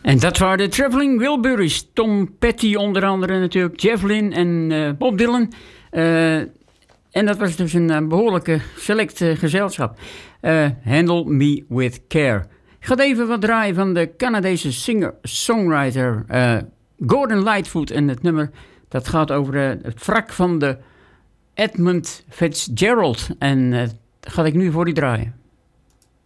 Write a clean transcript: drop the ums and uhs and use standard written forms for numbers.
En dat waren de Traveling Wilburys. Tom Petty onder andere natuurlijk, Jeff Lynne en Bob Dylan. En dat was dus een behoorlijke select gezelschap. Handle Me With Care. Ik ga even wat draaien van de Canadese singer-songwriter Gordon Lightfoot. En het nummer dat gaat over het wrak van de Edmund Fitzgerald. En dat ga ik nu voor die draaien.